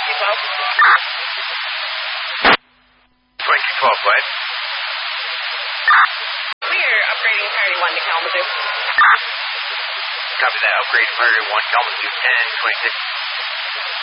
2212, go ahead. We're upgrading priority 1 to Kalamazoo. Copy that. Upgrade priority 1, Kalamazoo 1026.